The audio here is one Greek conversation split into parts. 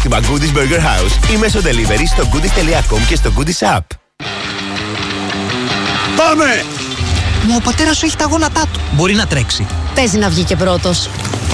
κατάστημα Goodies Burger House ή μέσω delivery στο goodies.com και στο Goodies App. Πάμε! Μα ο πατέρας σου έχει τα γόνατά του. Μπορεί να τρέξει. Παίζει να βγει και πρώτος.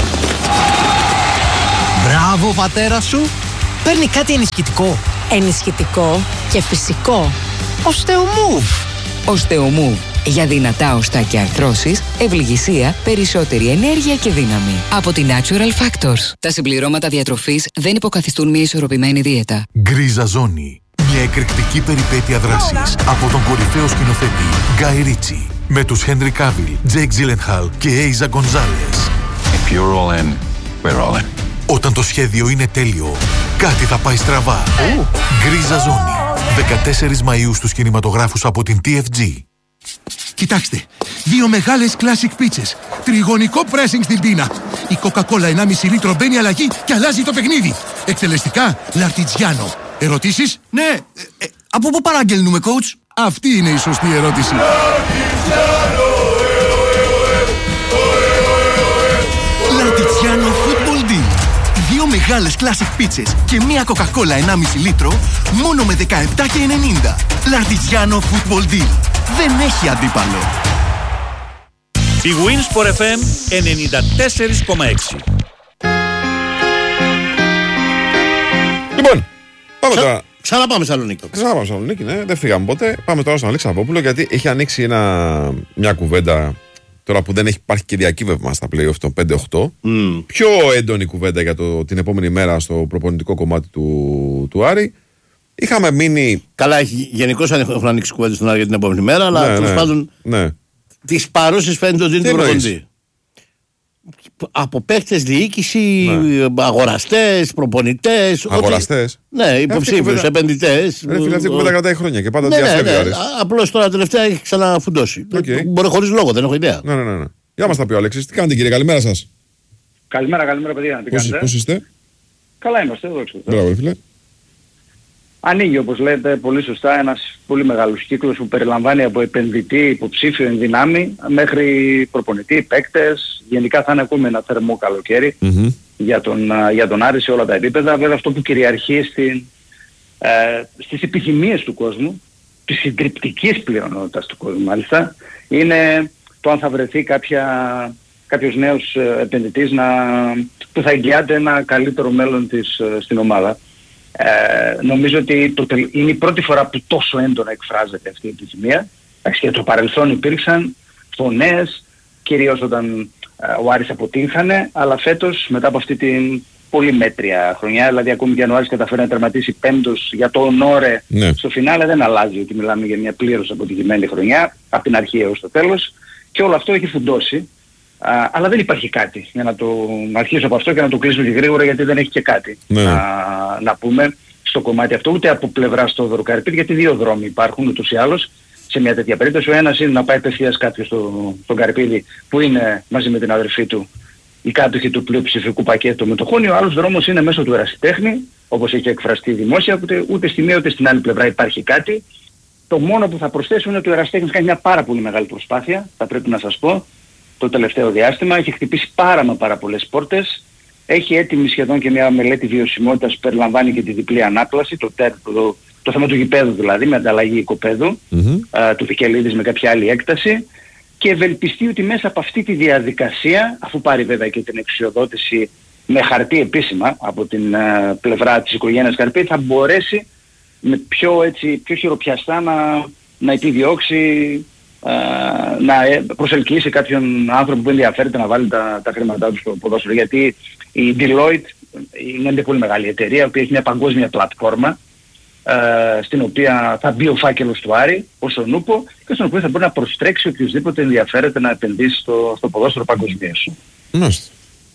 Μπράβο, ο πατέρας σου. Παίρνει κάτι ενισχυτικό. Ενισχυτικό και φυσικό. Osteomove. Osteomove. Για δυνατά οστά και αρθρώσεις, ευληγησία, περισσότερη ενέργεια και δύναμη. Από τη Natural Factors. Τα συμπληρώματα διατροφής δεν υποκαθιστούν μια ισορροπημένη δίαιτα. Γκρίζα ζώνη. Μια εκρηκτική περιπέτεια δράσης από τον κορυφαίο σκηνοθέτη Γκάι Ρίτσι. Με τους Χένρι Κάβιλ, Τζέικ Τζίλενχαλ και Έιζα Γκονζάλες. If you're all in, we're all in. Όταν το σχέδιο είναι τέλειο, κάτι θα πάει στραβά. Γκρίζα ζώνη. 14 Μαΐου στους κινηματογράφους από την TFG. Κοιτάξτε, 2 μεγάλες classic πίτσες. Τριγωνικό pressing στην πίνα. Η Coca-Cola 1,5 λίτρο μπαίνει αλλαγή και αλλάζει το παιχνίδι. Εκτελεστικά, Λαρτιτζιάνο. Ερωτήσεις? Ναι, από πού παραγγέλνουμε, coach? Αυτή είναι η σωστή ερώτηση. Λαρτιτζιάνο Football Deal. 2 μεγάλες classic πίτσες και μία Coca-Cola 1,5 λίτρο μόνο με 17,90. Λαρτιτζιάνο Football Deal. Δεν έχει αντίπαλο. Η Winsport FM 94,6. Λοιπόν, πάμε τώρα. Ξαναπάμε Σαλονίκη. Ξαναπάμε Σαλονίκη, ναι, δεν φύγαμε ποτέ. Πάμε τώρα στον Αλέξη Αβόπουλο, γιατί έχει ανοίξει μια κουβέντα τώρα που δεν υπάρχει και διακύβευμα στα play-off των 5-8. Πιο έντονη κουβέντα για την επόμενη μέρα στο προπονητικό κομμάτι του Άρη. Είχαμε μείνει. Καλά, γενικώς έχουν ανοίξει κουβέντες στον Άρη για την επόμενη μέρα, αλλά τέλος πάντων. Τις παρούσεις φαίνεται ότι είναι του προπονητή. Από παίκτες, διοίκηση, αγοραστές, προπονητές. Αγοραστές. Ναι, υποψήφιους, επενδυτές. Ρε φίλε, αυτή η κουβέντα κρατάει χρόνια και πάντα διαφέρει. Απλώς τώρα τελευταία έχει ξαναφουντώσει. Μπορεί χωρίς λόγο, δεν έχω ιδέα. Ναι. Για μας τα πει ο Αλέξης. Τι κάνετε, κύριε, καλημέρα σας. Καλημέρα παιδιά. Πώς είστε? Καλά είμαστε, εδώ ξέρω. Μπράβο, φίλε. Ανοίγει, όπως λέτε πολύ σωστά, ένας πολύ μεγάλος κύκλος που περιλαμβάνει από επενδυτή, υποψήφιο, ενδυνάμει, μέχρι προπονητή, παίκτες. Γενικά θα είναι ακόμη ένα θερμό καλοκαίρι για τον Άρη σε όλα τα επίπεδα. Βέβαια αυτό που κυριαρχεί στις επιθυμίες του κόσμου, της συντριπτικής πλειονότητας του κόσμου μάλιστα, είναι το αν θα βρεθεί κάποιος νέος επενδυτής που θα εγγυάται ένα καλύτερο μέλλον στην ομάδα. Νομίζω ότι είναι η πρώτη φορά που τόσο έντονα εκφράζεται αυτή η επιθυμία. Και το παρελθόν υπήρξαν φωνές, κυρίως όταν ο Άρης αποτύχανε, αλλά φέτος μετά από αυτή την πολύ μέτρια χρονιά, δηλαδή ακόμη και αν ο Άρης καταφέρει να τερματίσει πέμπτος για το ονόρε στο φινάλε, δεν αλλάζει ότι μιλάμε για μια πλήρως αποτυχημένη χρονιά, από την αρχή έως το τέλος, και όλο αυτό έχει φουντώσει. Αλλά δεν υπάρχει κάτι, για να το αρχίσω από αυτό και να το κλείσω και γρήγορα, γιατί δεν έχει και κάτι να πούμε στο κομμάτι αυτό, ούτε από πλευρά στο Καρυπίδη, γιατί 2 δρόμοι υπάρχουν ούτως ή άλλως σε μια τέτοια περίπτωση. Ο ένας είναι να πάει απευθείας κάποιος στον Καρυπίδη, που είναι μαζί με την αδερφή του η κάτοχη του πλειοψηφικού πακέτου μετοχών. Ο άλλος δρόμος είναι μέσω του ερασιτέχνη, όπως έχει εκφραστεί δημόσια, ούτε στη μία ούτε στην άλλη πλευρά υπάρχει κάτι. Το μόνο που θα προσθέσω είναι ότι ο ερασιτέχνης κάνει μια πάρα πολύ μεγάλη προσπάθεια, θα πρέπει να σας πω, το τελευταίο διάστημα. Έχει χτυπήσει πάρα πολλές πόρτες. Έχει έτοιμη σχεδόν και μια μελέτη βιωσιμότητας που περιλαμβάνει και τη διπλή ανάπλαση, το θέμα του γηπέδου δηλαδή, με ανταλλαγή οικοπαίδου, του Βικελίδης με κάποια άλλη έκταση, και ευελπιστεί ότι μέσα από αυτή τη διαδικασία, αφού πάρει βέβαια και την εξουσιοδότηση με χαρτί επίσημα από την πλευρά της οικογένειας Καρπή, θα μπορέσει με πιο χειροπιαστά να επιδιώξει, να προσελκύσει κάποιον άνθρωπο που ενδιαφέρεται να βάλει τα χρήματά του στο ποδόσφαιρο. Γιατί η Deloitte είναι μια πολύ μεγάλη εταιρεία που έχει μια παγκόσμια πλατφόρμα, στην οποία θα μπει ο φάκελος του Άρη ως ο νούπο, και στον οποίο θα μπορεί να προστρέξει οποιοδήποτε ενδιαφέρεται να επενδύσει στο ποδόσφαιρο παγκοσμίως. Μάλιστα.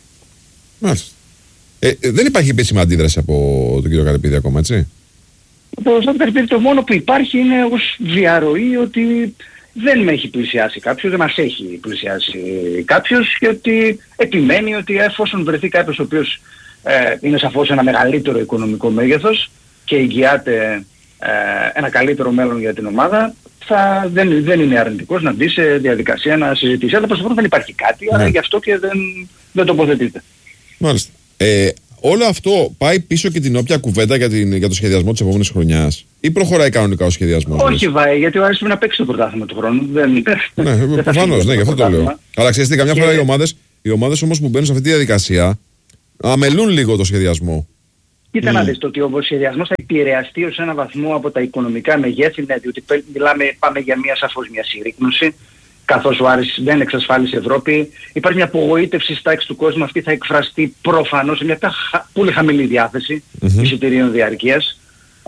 Δεν υπάρχει επίσημα αντίδραση από τον κύριο Καρυπίδη ακόμα, έτσι? Από τον Καρυπίδη το μόνο που υπάρχει είναι ως διαρροή ότι δεν με έχει πλησιάσει κάποιος, δεν μας έχει πλησιάσει κάποιος, και ότι επιμένει ότι εφόσον βρεθεί κάποιος ο οποίος είναι σαφώς ένα μεγαλύτερο οικονομικό μέγεθος και εγγυάται ένα καλύτερο μέλλον για την ομάδα, δεν είναι αρνητικός να μπει σε διαδικασία να συζητήσει. Αλλά προς το δεν υπάρχει κάτι, άρα γι' αυτό και δεν τοποθετείται. Μάλιστα. όλο αυτό πάει πίσω και την όποια κουβέντα για το σχεδιασμό της επόμενης χρονιάς, ή προχωράει κανονικά ο σχεδιασμός? Όχι, Βάη, γιατί ο Άρης πρέπει να παίξει το πρωτάθλημα του χρόνου. Ναι, προφανώς, ναι, γι' αυτό το λέω. Αλλά ξέρετε, καμιά φορά οι ομάδες όμως που μπαίνουν σε αυτή τη διαδικασία αμελούν λίγο το σχεδιασμό. Κοίτα να δεις, το ότι ο σχεδιασμός θα επηρεαστεί ως έναν βαθμό από τα οικονομικά μεγέθη, ναι, διότι πάμε για σαφώς μια συρρίκνωση, καθώς ο Άρης δεν εξασφάλισε Ευρώπη. Υπάρχει μια απογοήτευση στα έξι του κόσμου, αυτή θα εκφραστεί προφανώς σε μια πολύ χαμηλή διάθεση εισιτηρίων διαρκείας.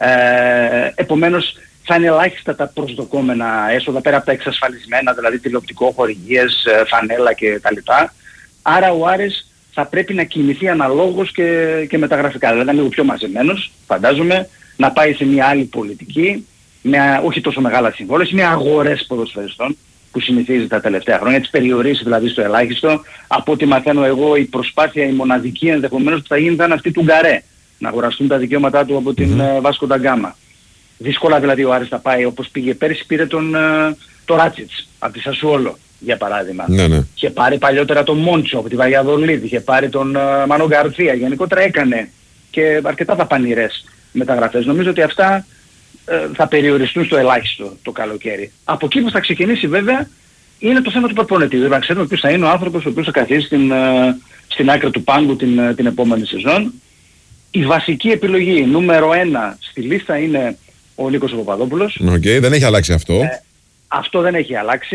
Επομένως θα είναι ελάχιστα τα προσδοκόμενα έσοδα πέρα από τα εξασφαλισμένα, δηλαδή τηλεοπτικό, χορηγίες, φανέλα κτλ. Άρα ο Άρης θα πρέπει να κινηθεί αναλόγως και μεταγραφικά. Δηλαδή να είναι λίγο πιο μαζεμένος, φαντάζομαι, να πάει σε μια άλλη πολιτική, με όχι τόσο μεγάλα συμβόλαια, με αγορές ποδοσφαιριστών που συνηθίζει τα τελευταία χρόνια, τις περιορίσει δηλαδή στο ελάχιστο. Από ό,τι μαθαίνω εγώ, η προσπάθεια, η μοναδική ενδεχομένως που θα γίνει θα είναι αυτή του Γκαρέ, να αγοραστούν τα δικαιώματά του από την Βάσκο ντα Γκάμα. Δύσκολα δηλαδή ο Άρης θα πάει όπως πήγε πέρυσι, πήρε το Ράτσιτς από τη Σασουόλο για παράδειγμα. Ναι. Είχε πάρει παλιότερα τον Μόντσο από τη Βαγιαδολίδη, είχε πάρει τον Μανώ Γκαρθία. Γενικότερα έκανε και αρκετά δαπανηρές μεταγραφές. Νομίζω ότι αυτά θα περιοριστούν στο ελάχιστο το καλοκαίρι. Από εκεί που θα ξεκινήσει βέβαια είναι το θέμα του προπονητή. Δηλαδή να ξέρουμε ποιος θα είναι ο άνθρωπος ο οποίος θα καθίσει στην άκρη του πάγκου την επόμενη σεζόν. Η βασική επιλογή νούμερο 1 στη λίστα είναι ο Νίκος Παπαδόπουλος. Δεν έχει αλλάξει αυτό. Αυτό δεν έχει αλλάξει.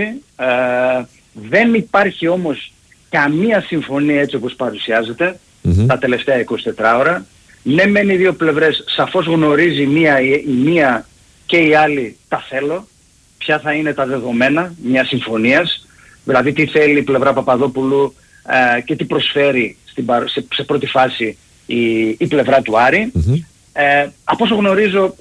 Δεν υπάρχει όμως καμία συμφωνία έτσι όπως παρουσιάζεται τα τελευταία 24 ώρα. Ναι, μεν οι δύο πλευρές σαφώς γνωρίζει η μία και η άλλη τα θέλω. Ποια θα είναι τα δεδομένα μιας συμφωνίας. Δηλαδή τι θέλει η πλευρά Παπαδόπουλου και τι προσφέρει σε πρώτη φάση η πλευρά του Άρη. Από όσο γνωρίζω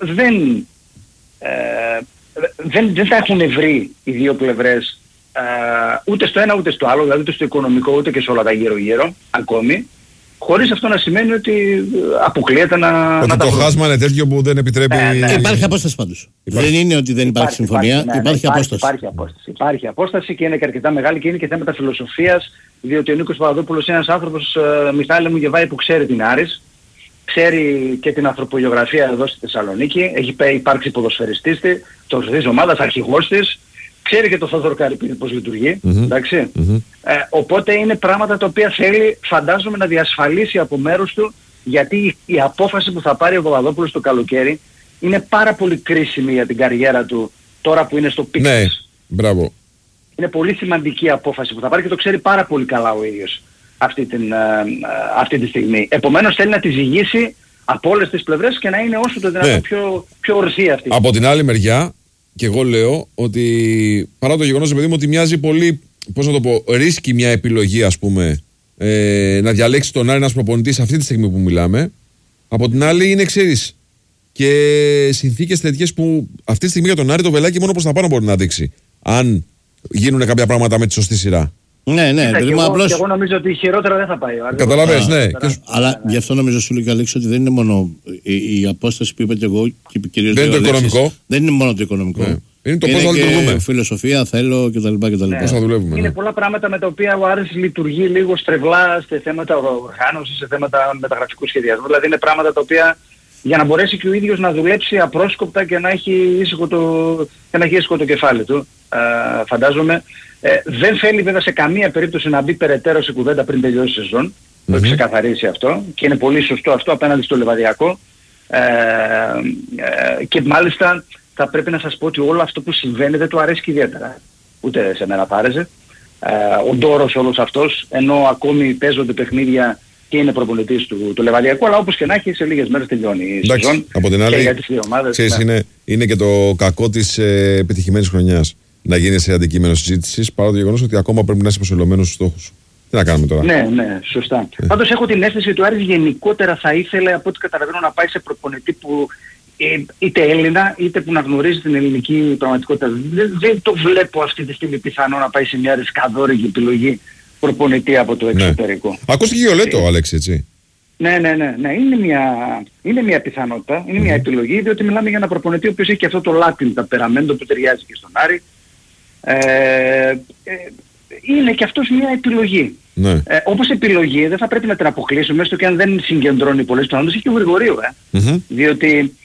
δεν τα έχουν βρει οι δύο πλευρές ούτε στο ένα ούτε στο άλλο, δηλαδή ούτε στο οικονομικό ούτε και σε όλα τα γύρω-γύρω ακόμη, χωρίς αυτό να σημαίνει ότι αποκλείεται να... Ότι το χάσμα είναι τέτοιο που δεν επιτρέπει... Υπάρχει απόσταση πάντως. Δεν είναι ότι δεν υπάρχει συμφωνία, υπάρχει απόσταση. Υπάρχει απόσταση και είναι και αρκετά μεγάλη και είναι και θέματα φιλοσοφίας, διότι ο Νίκος Παπαδόπουλος είναι ένας άνθρωπος, Μιχάλη μου Γεβάη, που ξέρει την Άρης, ξέρει και την ανθρωπογεωγραφία εδώ στη Θεσσαλονίκη, έχει υπάρξει ποδοσφαιριστής της ομάδας, αρχηγός της, ξέρει και το Θόδωρο Καρυπίδη πώς λειτουργεί, εντάξει. Οπότε είναι πράγματα τα οποία θέλει, φαντάζομαι, να διασφαλίσει από μέρους του, γιατί η απόφαση που θα πάρει ο Παπαδόπουλος το καλοκαίρι είναι πάρα πολύ κρίσιμη για την καριέρα του τώρα που είναι στο πικ. Ναι, μπράβο. Είναι πολύ σημαντική απόφαση που θα πάρει και το ξέρει πάρα πολύ καλά ο ίδιος αυτή τη στιγμή. Επομένως θέλει να τη ζυγίσει από όλες τις πλευρές και να είναι όσο το δυνατόν πιο ορθή αυτή. Από την άλλη μεριά, και εγώ λέω ότι παρά το γεγονός, παιδί μου, ότι μοιάζει πολύ, πώς να το πω, ρίσκει μια επιλογή, ας πούμε, να διαλέξει τον Άρη ένας προπονητής αυτή τη στιγμή που μιλάμε. Από την άλλη είναι, ξέρεις, και συνθήκες τέτοιες που αυτή τη στιγμή για τον Άρη το βελάκι μόνο προς τα πάνω μπορεί να δείξει. Αν γίνουν κάποια πράγματα με τη σωστή σειρά. Ναι, απλώς... εγώ νομίζω ότι χειρότερα δεν θα πάει. Καταλαβαίνεις, ναι. Αλλά γι' αυτό νομίζω σου λέει και Αλέξη ότι δεν είναι μόνο η απόσταση που είπα και εγώ και κυρίως δεν είναι το οικονομικό. Δεν είναι μόνο το οικονομικό. Ναι. Είναι το πώς θα λειτουργούμε. Φιλοσοφία, θέλω κτλ. Πώς θα δουλεύουμε. Είναι πολλά πράγματα με τα οποία ο Άρης λειτουργεί λίγο στρεβλά σε θέματα οργάνωσης, σε θέματα μεταγραφικού σχεδιασμού. Δηλαδή είναι πράγματα τα οποία για να μπορέσει και ο ίδιος να δουλέψει απρόσκοπτα και να έχει ήσυχο το κεφάλι του, φαντάζομαι. Δεν θέλει βέβαια σε καμία περίπτωση να μπει περαιτέρω σε κουβέντα πριν τελειώσει η σεζόν. Το έχει ξεκαθαρίσει αυτό και είναι πολύ σωστό αυτό απέναντι στο Λεβαδιακό. Και μάλιστα θα πρέπει να σας πω ότι όλο αυτό που συμβαίνει δεν του αρέσει και ιδιαίτερα. Ούτε σε μένα πάρεζε. Ο Ντόρος όλος αυτός, ενώ ακόμη παίζονται παιχνίδια και είναι προπονητής του Λεβαδιακού, αλλά όπως και να έχει σε λίγες μέρες τελειώνει η σεζόν. Από την άλλη, και για τις δύο ομάδες, ξέρεις, είναι και το κακό της επιτυχημένης χρονιάς. Να γίνει σε αντικείμενο συζήτησης, παρά το γεγονός ότι ακόμα πρέπει να είσαι προσελωμένος στους στόχους. Τι να κάνουμε τώρα. Ναι, σωστά. Πάντως έχω την αίσθηση ότι ο Άρης γενικότερα θα ήθελε, από ό,τι καταλαβαίνω, να πάει σε προπονητή που είτε Έλληνα, είτε που να γνωρίζει την ελληνική πραγματικότητα. Δεν το βλέπω αυτή τη στιγμή πιθανό να πάει σε μια ρισκαδόρικη επιλογή προπονητή από το εξωτερικό. Ακούστηκε και ο Λέτο, Αλέξη, έτσι. Ναι. Είναι μια πιθανότητα, είναι μια επιλογή, διότι μιλάμε για ένα προπονητή ο οποίος έχει και αυτό το Latin ταπεραμέντο που ταιριάζει και στον Άρη. είναι και αυτός μια επιλογή. Ναι. Όπως επιλογή δεν θα πρέπει να την αποκλείσουμε, έστω και αν δεν συγκεντρώνει πολλές πιθανότητες, έχει και ο Γρηγορίου. Διότι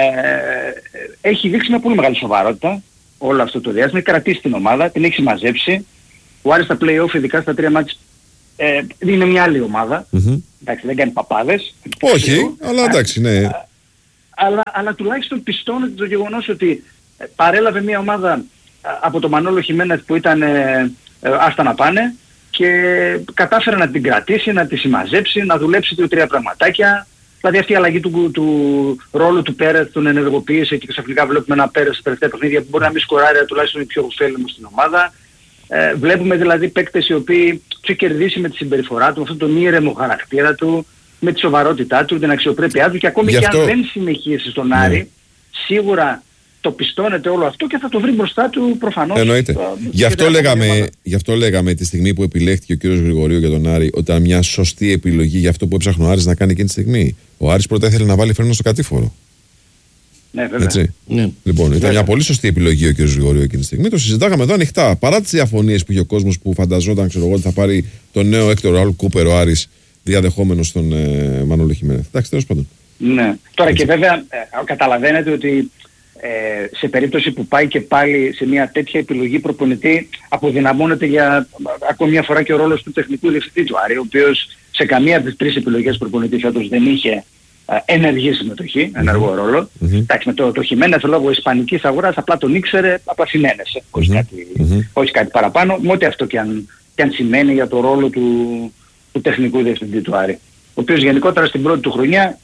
έχει δείξει μια πολύ μεγάλη σοβαρότητα όλο αυτό το διάστημα, έχει κρατήσει την ομάδα, την έχει συμμαζέψει. Ο Άρης στα play-off, ειδικά στα 3 μάτς, είναι μια άλλη ομάδα. Εντάξει, δεν κάνει παπάδες. Όχι, αλλά εντάξει, ναι. Αλλά τουλάχιστον πιστώνεται το γεγονός ότι παρέλαβε μια ομάδα από τον Μανόλο Χιμένεθ που ήταν άστα να πάνε και κατάφερε να την κρατήσει, να τη συμμαζέψει, να δουλέψει 2-3 πραγματάκια. Δηλαδή αυτή η αλλαγή του ρόλου του Πέρεθ τον ενεργοποίησε και ξαφνικά βλέπουμε ένα Πέρεθ στα τελευταία παιχνίδια που μπορεί να μην σκοράρει, αλλά τουλάχιστον είναι πιο ωφέλιμο στην ομάδα. Βλέπουμε δηλαδή παίκτες οι οποίοι τους κερδίσει με τη συμπεριφορά του, με αυτόν τον ήρεμο χαρακτήρα του, με τη σοβαρότητά του, την αξιοπρέπειά του, και ακόμη και αν δεν συνεχίσει στον Άρη, σίγουρα το πιστώνεται όλο αυτό και θα το βρει μπροστά του προφανώς. Εννοείται. Γι' αυτό λέγαμε τη στιγμή που επιλέχθηκε ο κύριος Γρηγορίου για τον Άρη, ότι ήταν μια σωστή επιλογή για αυτό που έψαχνε ο Άρης να κάνει εκείνη τη στιγμή. Ο Άρης πρώτα ήθελε να βάλει φρένο στο κατήφορο. Ναι, βέβαια. Έτσι. Ναι. Λοιπόν, ήταν μια πολύ σωστή επιλογή ο κύριος Γρηγορίου εκείνη τη στιγμή. Το συζητάγαμε εδώ ανοιχτά. Παρά τις διαφωνίες που είχε ο κόσμος που φανταζόταν, ξέρω εγώ, ότι θα πάρει τον νέο Έκτορ Ραούλ Κούπερ ο Άρης διαδεχόμενος τον Μανώλο Χιμένεθ. Εντάξει, τέλος πάντων. Ναι. Τώρα και βέβαια καταλαβαίνετε ότι σε περίπτωση που πάει και πάλι σε μια τέτοια επιλογή προπονητή, αποδυναμώνεται για ακόμη μια φορά και ο ρόλος του τεχνικού διευθυντή του Άρη, ο οποίος σε καμία από τις 3 επιλογές προπονητή φέτος δεν είχε ενεργή συμμετοχή, ενεργό ρόλο. Εντάξει, με το Χιμένεθ λόγω ισπανικής αγοράς απλά τον ήξερε, απλά συνένεσε, όχι κάτι παραπάνω, με ό,τι αυτό και αν σημαίνει για το ρόλο του τεχνικού διευθυντή του Άρη, ο οποίος γενικότερα στην πρώτη του χρονιά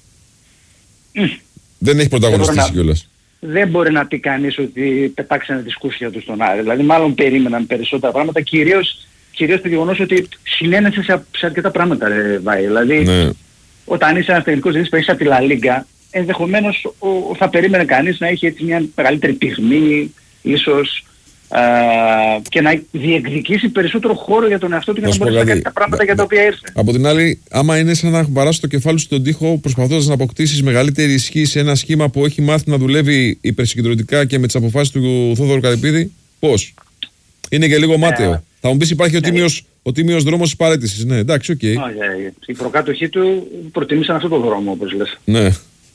δεν έχει πρωταγωνιστήσει κιόλας. Δεν μπορεί να πει κανείς ότι πετάξανε τη σκούφια του στον Άρη. Δηλαδή μάλλον περίμεναν περισσότερα πράγματα, κυρίως το γεγονός ότι συνένεσε σε αρκετά πράγματα, Βάη. Δηλαδή όταν είσαι ένας τεχνικός διευθυντής που έχεις από τη Λα Λίγκα, ενδεχομένως θα περίμενε κανείς να έχει έτσι μια μεγαλύτερη πυγμή, ίσως, και να διεκδικήσει περισσότερο χώρο για τον εαυτό του για να μπορέσει να κάνει τα πράγματα για τα οποία ήρθε. Από την άλλη, άμα είναι σαν να βαράσει το κεφάλι σου στον τοίχο προσπαθώντας να αποκτήσεις μεγαλύτερη ισχύ σε ένα σχήμα που έχει μάθει να δουλεύει υπερσυγκεντρωτικά και με τις αποφάσεις του Θόδωρου Καρυπίδη, πώς? Είναι και λίγο μάταιο. Θα μου πεις υπάρχει ο τίμιος δρόμος της παραίτησης. Ναι, εντάξει, οκ. Οι προκάτοχοί του προτιμήσαν αυτό το δρόμο, όπως λες. Ναι.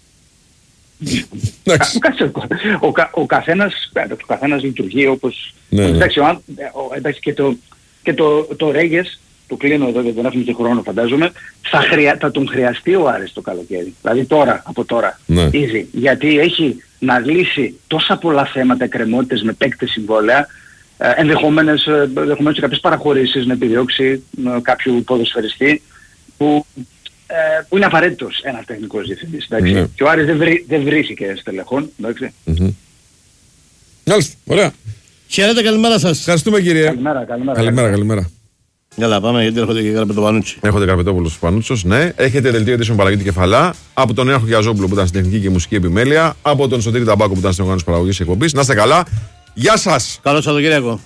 Ο καθένας λειτουργεί όπως... Εντάξει, και το Ρέγες, το κλείνω εδώ γιατί δεν έχουμε και χρόνο φαντάζομαι, θα τον χρειαστεί ο Άρης το καλοκαίρι. Δηλαδή από τώρα, easy. Γιατί έχει να λύσει τόσα πολλά θέματα, εκκρεμότητες με παίκτες, συμβόλαια, ενδεχομένως και κάποιες παραχωρήσεις να επιδιώξει κάποιου ποδοσφαιριστή που είναι απαραίτητος ένας τεχνικός διευθυντής. Και ο Άρης δεν βρίσκεται στελεχών. Μάλιστα, ωραία. Χαίρετε, καλημέρα σας. Ευχαριστούμε, κύριε. Καλημέρα. Έλα, πάμε, γιατί έρχονται και Καρπετοπανούτσι. Έρχονται Καρπετόπουλος Πανούτσος, ναι. Έχετε δελτίο ειδήσεων Παναγιώτη Κεφαλά. Από τον Νέαρχο Γιαζόπουλο που ήταν στην τεχνική και μουσική επιμέλεια. Από τον Σωτήρη Ταμπάκο που ήταν στην οργάνωση παραγωγής εκπομπής. Να είστε καλά. Γεια σας. Καλό Σαββατοκύριακο.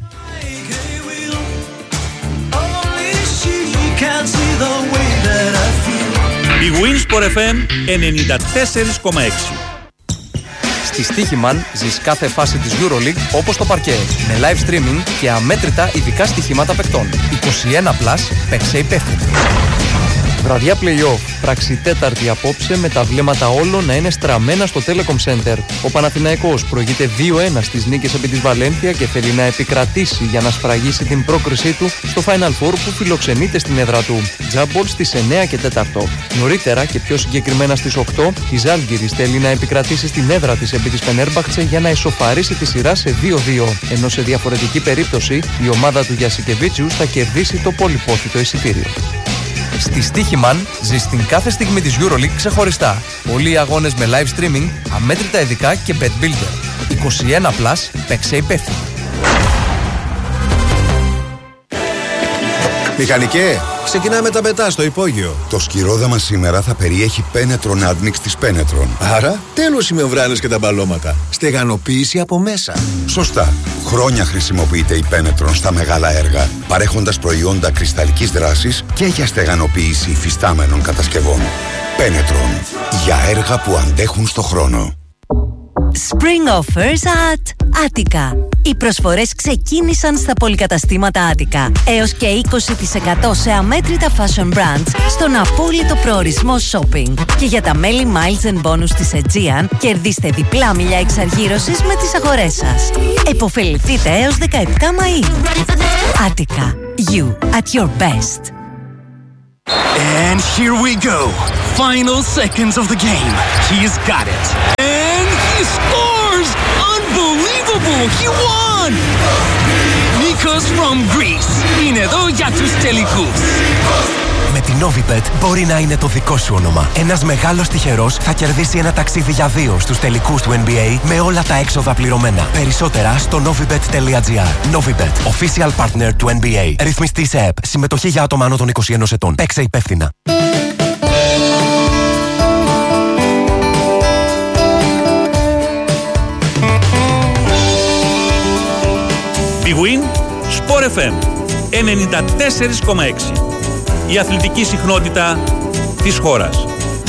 Η Winsport FM 94,6. Στη Στοίχημαν ζεις κάθε φάση της EuroLeague όπως το παρκέ. Με live streaming και αμέτρητα ειδικά στοιχήματα παικτών. 21+, παίξε υπεύθυνα. Βραδιά play-off, πράξη τέταρτη απόψε με τα βλέμματα όλων να είναι στραμμένα στο Telecom Center. Ο Παναθηναϊκός προηγείται 2-1 στις νίκες επί της Βαλένθια και θέλει να επικρατήσει για να σφραγίσει την πρόκρισή του στο Final Four που φιλοξενείται στην έδρα του. Τζάμπολ στις 9 και 4. Νωρίτερα και πιο συγκεκριμένα στις 8, η Ζάλγκιρις θέλει να επικρατήσει στην έδρα της επί της Φενέρμπαχτσε για να ισοφαρίσει τη σειρά σε 2-2. Ενώ σε διαφορετική περίπτωση η ομάδα του Γιασικεβίτσιους θα κερδίσει το πολυπόθητο εισιτήριο. Στη Στοίχημαν ζεις την κάθε στιγμή της EuroLeague ξεχωριστά. Πολλοί αγώνες με live streaming, αμέτρητα ειδικά και bet builder. 21+, παίξε υπεύθυνα. Μηχανικέ, ξεκινάμε τα πετά στο υπόγειο. Το σκυρόδαμα σήμερα θα περιέχει Penetron Admix της Penetron. Άρα, τέλος οι μεμβράνες και τα μπαλώματα. Στεγανοποίηση από μέσα. Σωστά. Χρόνια χρησιμοποιείται η Penetron στα μεγάλα έργα, παρέχοντας προϊόντα κρυσταλλικής δράσης και για στεγανοποίηση υφιστάμενων κατασκευών. Penetron. Για έργα που αντέχουν στο χρόνο. Spring offers at Attica. Οι προσφορές ξεκίνησαν στα πολυκαταστήματα Attica. Έως και 20% σε αμέτρητα fashion brands στον απόλυτο προορισμό shopping. Και για τα μέλη Miles and Bonus της Aegean, κερδίστε διπλά μίλια εξαργύρωσης με τις αγορές σας. Εποφεληθείτε έως 17 Μαΐου. Attica. You at your best. And here we go. Final seconds of the game. He's got it. And he scores! Unbelievable! He won! Nikos from Greece. Είναι εδώ για τους τελικούς. Με την Novibet μπορεί να είναι το δικό σου όνομα. Ένας μεγάλος τυχερός θα κερδίσει ένα ταξίδι για 2 στους τελικούς του NBA με όλα τα έξοδα πληρωμένα. Περισσότερα στο novibet.gr. Novibet, official partner του NBA. Ρυθμιστή σε ΕΠ. Συμμετοχή για άτομα άνω των 21 ετών. Παίξε υπεύθυνα. Big Win, Sport FM 94,6. Η αθλητική συχνότητα της χώρας.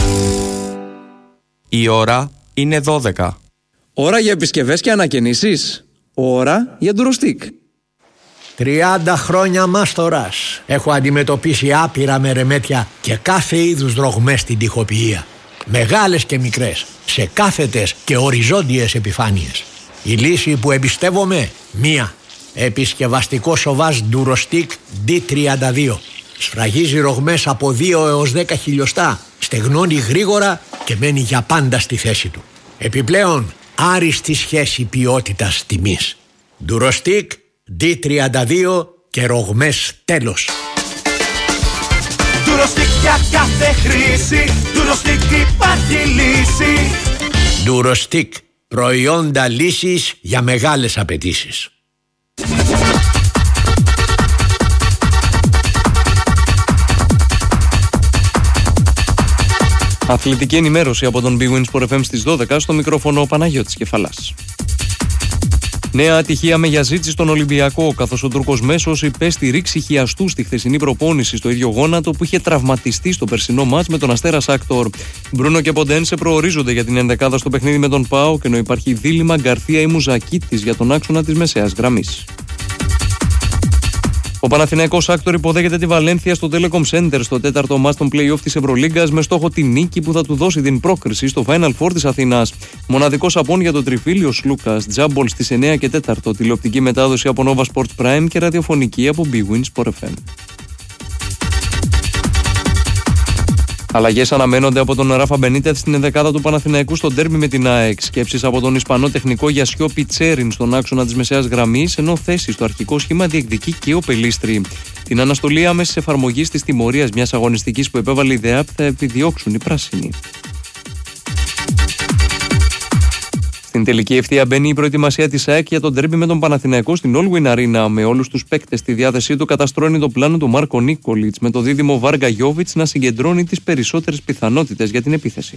Η ώρα είναι 12. Ώρα για επισκευές και ανακαινήσεις. Ώρα για ντουροστικ. 30 χρόνια μάστορας. Έχω αντιμετωπίσει άπειρα μερεμέτια και κάθε είδους δρογμές στην τοιχοποιία. Μεγάλες και μικρές, σε κάθετες και οριζόντιες επιφάνειες. Η λύση που εμπιστεύομαι, μία. Επισκευαστικό σοβάζ ντουροστικ D32. Σφραγίζει ρογμές από 2 έως 10 χιλιοστά, στεγνώνει γρήγορα και μένει για πάντα στη θέση του. Επιπλέον, άριστη σχέση ποιότητας τιμής. Ντουροστικ, D32 και ρογμές τέλος. Ντουροστικ για κάθε χρήση, Ντουροστικ υπάρχει λύση. Ντουροστικ, προϊόντα λύσης για μεγάλες απαιτήσεις. Αθλητική ενημέρωση από τον Big Win Sport FM στις 12, στο μικρόφωνο ο Παναγιώτης Κεφαλάς. Νέα ατυχία με γιαζίτσι στον Ολυμπιακό, καθώς ο Τούρκος μέσος υπέστη ρήξη χιαστού στη χθεσινή προπόνηση στο ίδιο γόνατο που είχε τραυματιστεί στο περσινό μάτς με τον Αστέρα Σάκτορ. Μπρούνο και Ποντένσε προορίζονται για την ενδεκάδα στο παιχνίδι με τον ΠΑΟΚ, ενώ υπάρχει δίλημμα Γκαρθία ή Μουζακίτης για τον άξονα της μεσαίας γραμμής. Ο Παναθηναϊκός Άκτορ υποδέχεται τη Βαλένθια στο Telecom Center στο 4ο μάτς των play-off της Ευρωλίγκας με στόχο τη νίκη που θα του δώσει την πρόκριση στο Final Four της Αθήνας. Μοναδικός απόν για το τριφύλιο Λούκας, Τζάμπολ στις 9 και 4, τηλεοπτική μετάδοση από Nova Sports Prime και ραδιοφωνική από Big Win Sport FM. Αλλαγές αναμένονται από τον Ράφα Μπενίτεθ στην ενδεκάδα του Παναθηναϊκού στο ντέρμπι με την ΑΕΚ. Σκέψεις από τον Ισπανό τεχνικό Γιασιό Πιτσέριν στον άξονα της μεσαίας γραμμής, ενώ θέση στο αρχικό σχήμα διεκδικεί και ο Πελίστρη. Την αναστολή άμεσης εφαρμογής της τιμωρίας μιας αγωνιστικής που επέβαλε η ΔΕΑΠ θα επιδιώξουν οι πράσινοι. Στην τελική ευθεία μπαίνει η προετοιμασία της ΑΕΚ για τον ντέρμπι με τον Παναθηναϊκό στην All Win Arena, με όλους τους παίκτες στη διάθεσή του καταστρώνει το πλάνο του Μάρκο Νίκολιτς, με το δίδυμο Βάργα Γιόβιτς να συγκεντρώνει τις περισσότερες πιθανότητες για την επίθεση.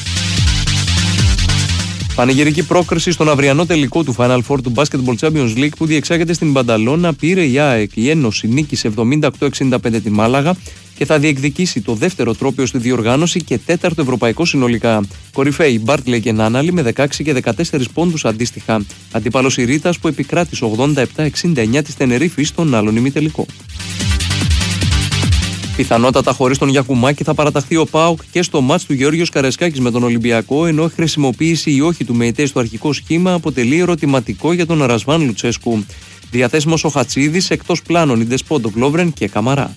Πανηγυρική πρόκριση στον αυριανό τελικό του Final Four του Basketball Champions League που διεξάγεται στην Μπανταλώνα πήρε η ΑΕΚ. Η Ένωση νίκησε 78-65 τη Μάλαγα και θα διεκδικήσει το δεύτερο τρόπαιο στη διοργάνωση και τέταρτο ευρωπαϊκό συνολικά. Κορυφαίοι Μπάρτλε και Νάναλη με 16 και 14 πόντους αντίστοιχα. Αντίπαλος η Ρίτας που επικράτησε 87-69 της Τενερίφης στον άλλον ημιτελικό. Πιθανότατα χωρίς τον Γιακουμάκη θα παραταχθεί ο ΠΑΟΚ και στο μάτς του Γεώργιος Καρεσκάκης με τον Ολυμπιακό, ενώ η χρησιμοποίηση ή όχι του ΜΕΙΤΕ στο αρχικό σχήμα αποτελεί ερωτηματικό για τον Ρασβάν Λουτσέσκου. Διαθέσιμος ο Χατσίδης, εκτός πλάνων οι Ντεσπόντο Γκλόβρεν και Καμαρά.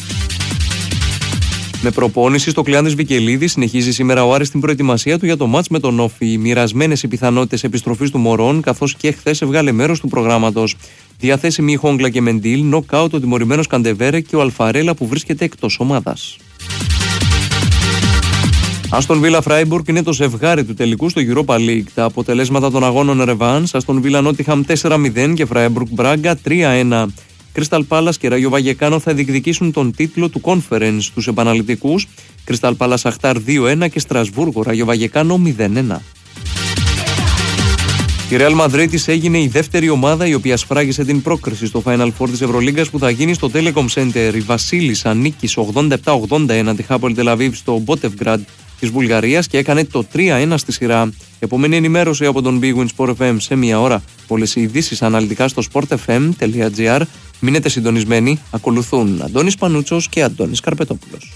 Με προπόνηση στο Κλεάνδης Βικελίδη συνεχίζει σήμερα ο Άρης την προετοιμασία του για το μάτς με τον Όφη. Μοιρασμένες οι πιθανότητες επιστροφής του Μωρών, καθώς και χθες έβγαλε μέρος του προγράμματος. Διαθέσιμοι η Χόγκλα και Μεντίλ, νοκάουτ ο τιμωρημένος Καντεβέρε και ο Αλφαρέλα που βρίσκεται εκτός ομάδας. Άστον Βίλα Φράιμπουργκ είναι το ζευγάρι του τελικού στο Europa League. Τα αποτελέσματα των αγώνων Ρεβάνς, Άστον Βίλα Νότιχαμ 4-0 και Φράιμπουργκ Μπράγκα 3-1. Κρίσταλ Πάλας και Ράγιο Βαγεκάνο θα διεκδικήσουν τον τίτλο του Conference στους επαναληπτικούς. Κρίσταλ Πάλας Αχτάρ 2-1 και Στρασβούργο Ράγιο Βαγεκάνο 0-1. Η Real Madrid έγινε η δεύτερη ομάδα η οποία σφράγισε την πρόκριση στο Final Four της Ευρωλίγκας που θα γίνει στο Telecom Center. Η Βασίλισσα νίκησε 87-81 τη Χάπολ Τελαβίβ στο Μπότεβγκραντ της Βουλγαρίας και έκανε το 3-1 στη σειρά. Επόμενη ενημέρωση από τον Big Win Sport FM σε μία ώρα. Όλες οι ειδήσεις αναλυτικά στο sportfm.gr. Μείνετε συντονισμένοι. Ακολουθούν Αντώνης Πανούτσος και Αντώνης Καρπετόπουλος.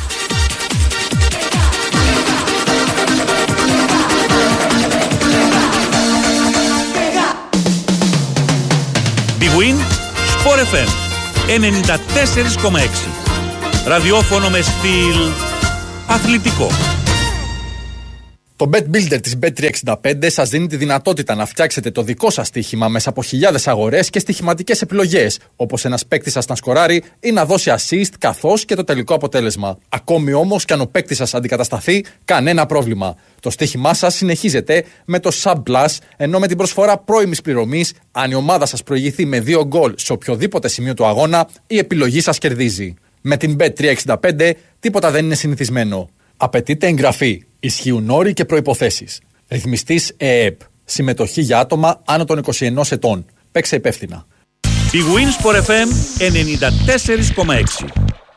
Big Win Sport FM 94,6. Ραδιόφωνο με στυλ αθλητικό. Το Bet Builder της Bet365 σας δίνει τη δυνατότητα να φτιάξετε το δικό σας στοίχημα μέσα από χιλιάδες αγορές και στοιχηματικές επιλογές, όπως ένας παίκτης σας να σκοράρει ή να δώσει assist, καθώς και το τελικό αποτέλεσμα. Ακόμη όμως, κι αν ο παίκτης σας αντικατασταθεί, κανένα πρόβλημα. Το στοίχημά σας συνεχίζεται με το Sub Plus, ενώ με την προσφορά πρώιμης πληρωμής, αν η ομάδα σας προηγηθεί με 2 γκολ σε οποιοδήποτε σημείο του αγώνα, η επιλογή σας κερδίζει. Με την Bet365 τίποτα δεν είναι συνηθισμένο. Απαιτείται εγγραφή. Ισχύουν όροι και προϋποθέσεις. Ρυθμιστής ΕΕΠ. Συμμετοχή για άτομα άνω των 21 ετών. Παίξε υπεύθυνα. Big Win Sport FM 94,6.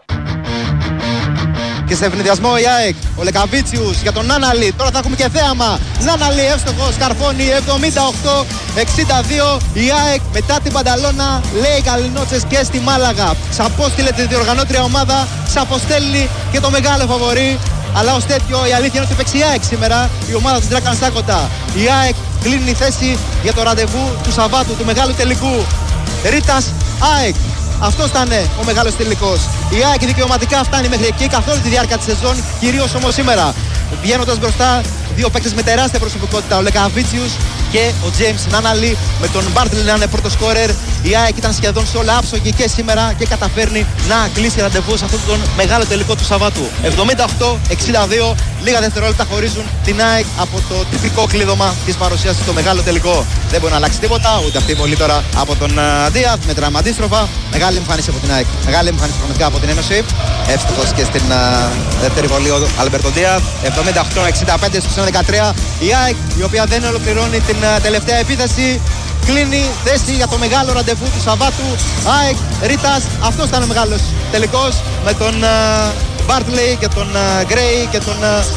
Και σε ευνηδιασμό η ΑΕΚ, ο Λεκαβίτσιους για τον Νάναλι. Τώρα θα έχουμε και θέαμα. Νάναλι εύστοχος, καρφώνει 78-62. Η ΑΕΚ μετά την Πανταλώνα λέει καληνότσες και στη Μάλαγα. Ξαποστείλε τη διοργανώτρια ομάδα, ξαποστέλνει και το μεγάλο φαβορί. Αλλά ως τέτοιο η αλήθεια είναι ότι παίξει η ΑΕΚ σήμερα, η ομάδα του Ντράκαν Στάκοτα. Η ΑΕΚ κλείνει θέση για το ραντεβού του Σαββάτου, του μεγάλου τελικού. Ρίτας ΑΕΚ. Αυτός ήταν ο μεγάλος τελικός. Η ΑΕΚ δικαιωματικά φτάνει μέχρι εκεί καθ' όλη τη διάρκεια της σεζόν, κυρίως όμως σήμερα. Βγαίνοντας μπροστά, δύο παίκτες με τεράστια προσωπικότητα, ο Λεκαβίτσιους και ο James Νάναλι, με τον Μπάρτλι να είναι πρώτο σκόρερ. Η ΑΕΚ ήταν σχεδόν σε όλα άψογη και σήμερα και καταφέρνει να κλείσει ραντεβού σε αυτόν τον μεγάλο τελικό του Σαββάτου. 78-62, λίγα δευτερόλεπτα χωρίζουν την ΑΕΚ από το τυπικό κλείδωμα της παρουσίασης στο μεγάλο τελικό. Δεν μπορεί να αλλάξει τίποτα, ούτε αυτή η βολή τώρα από τον Δίαθ με τραυματίστροφα. Μεγάλη εμφάνιση από την ΑΕΚ, μεγάλη εμφάνιση πραγματικά από την Ένωση. Εύστοχος και στην δεύτερη βολή ο Αλμπερτο Δίαθ. 78-65 στο 13. Η ΑΕΚ, η οποία δεν ολοκληρώνει την τελευταία επίθεση, κλείνει θέση για το μεγάλο ραντεβού του Σαββάτου. ΑΕΚ, Ρίτας, αυτός ήταν ο μεγάλος τελικός, με τον Μπάρτλεϊ και τον Γκρέι και τον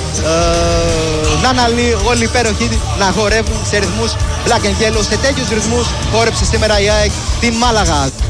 Νάναλι, όλοι υπέροχοι να χορεύουν σε ρυθμούς black and yellow. Σε τέτοιους ρυθμούς χόρεψε σήμερα η ΑΕΚ την Μάλαγα.